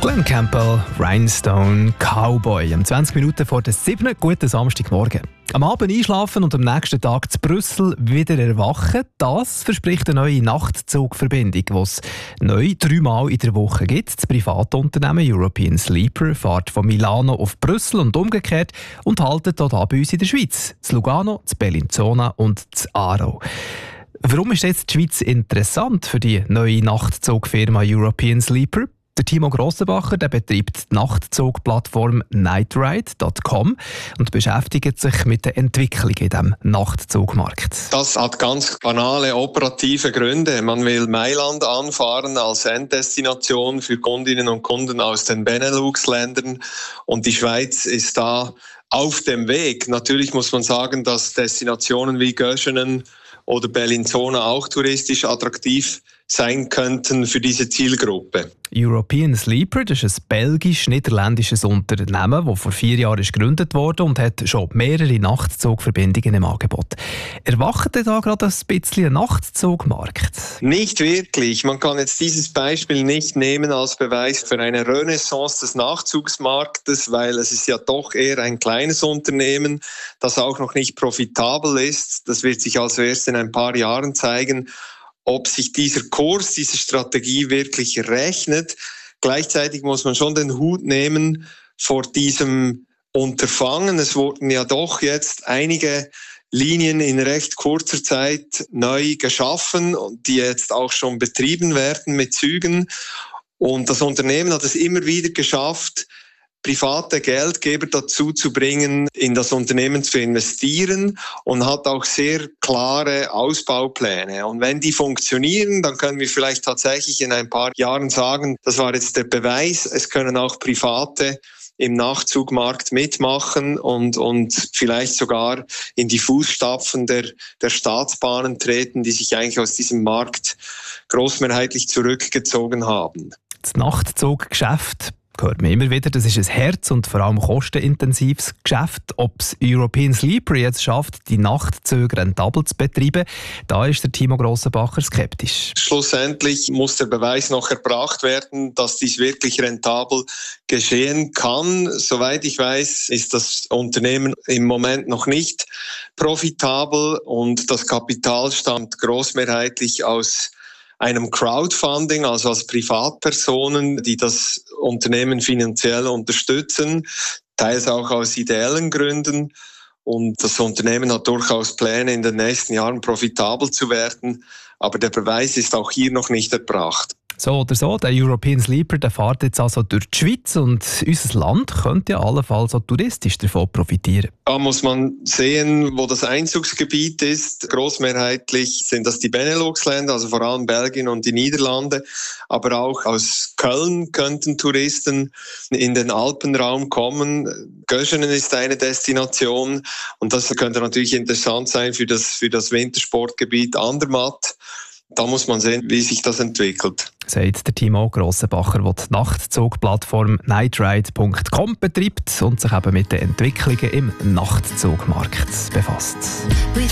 Glenn Campbell, Rhinestone Cowboy. 20 Minuten vor der 7. Guten Samstagmorgen. Am Abend einschlafen und am nächsten Tag zu Brüssel wieder erwachen, das verspricht eine neue Nachtzugverbindung, die es neu 3-mal in der Woche gibt. Das private Unternehmen European Sleeper fährt von Milano auf Brüssel und umgekehrt und haltet hier bei uns in der Schweiz. Zu Lugano, zu Bellinzona und zu Aarau. Warum ist jetzt die Schweiz interessant für die neue Nachtzugfirma European Sleeper? Der Timo Grossenbacher, der betreibt die Nachtzugplattform nightride.com und beschäftigt sich mit der Entwicklung in diesem Nachtzugmarkt. Das hat ganz banale operative Gründe. Man will Mailand anfahren als Enddestination für Kundinnen und Kunden aus den Benelux-Ländern und die Schweiz ist da auf dem Weg. Natürlich muss man sagen, dass Destinationen wie Göschenen oder Bellinzona auch touristisch attraktiv sein könnten für diese Zielgruppe. European Sleeper, das ist ein belgisch-niederländisches Unternehmen, das vor 4 Jahren gegründet wurde und hat schon mehrere Nachtzugverbindungen im Angebot. Erwacht denn da gerade ein bisschen ein Nachtzugmarkt? Nicht wirklich. Man kann jetzt dieses Beispiel nicht nehmen als Beweis für eine Renaissance des Nachzugsmarktes, weil es ist ja doch eher ein kleines Unternehmen, das auch noch nicht profitabel ist. Das wird sich also erst in ein paar Jahren zeigen, ob sich dieser Kurs, diese Strategie wirklich rechnet. Gleichzeitig muss man schon den Hut nehmen vor diesem Unterfangen. Es wurden ja doch jetzt einige Linien in recht kurzer Zeit neu geschaffen, die jetzt auch schon betrieben werden mit Zügen. Und das Unternehmen hat es immer wieder geschafft, private Geldgeber dazu zu bringen, in das Unternehmen zu investieren und hat auch sehr klare Ausbaupläne. Und wenn die funktionieren, dann können wir vielleicht tatsächlich in ein paar Jahren sagen, das war jetzt der Beweis, es können auch Private im Nachtzugmarkt mitmachen und vielleicht sogar in die Fußstapfen der Staatsbahnen treten, die sich eigentlich aus diesem Markt großmehrheitlich zurückgezogen haben. Das Nachtzuggeschäft hört man immer wieder, das ist ein herz- und vor allem kostenintensives Geschäft. Ob es European Sleeper jetzt schafft, die Nachtzüge rentabel zu betreiben, da ist der Timo Grossenbacher skeptisch. Schlussendlich muss der Beweis noch erbracht werden, dass dies wirklich rentabel geschehen kann. Soweit ich weiß, ist das Unternehmen im Moment noch nicht profitabel und das Kapital stammt großmehrheitlich aus einem Crowdfunding, also als Privatpersonen, die das Unternehmen finanziell unterstützen, teils auch aus ideellen Gründen. Und das Unternehmen hat durchaus Pläne, in den nächsten Jahren profitabel zu werden. Aber der Beweis ist auch hier noch nicht erbracht. So oder so, der European Sleeper, der fährt jetzt also durch die Schweiz und unser Land könnte ja allenfalls auch touristisch davon profitieren. Da muss man sehen, wo das Einzugsgebiet ist. Großmehrheitlich sind das die Benelux-Länder, also vor allem Belgien und die Niederlande. Aber auch aus Köln könnten Touristen in den Alpenraum kommen. Göschenen ist eine Destination und das könnte natürlich interessant sein für das Wintersportgebiet Andermatt. Da muss man sehen, wie sich das entwickelt. Sagt der Timo Grossenbacher, der die Nachtzugplattform nightride.com betreibt und sich eben mit den Entwicklungen im Nachtzugmarkt befasst.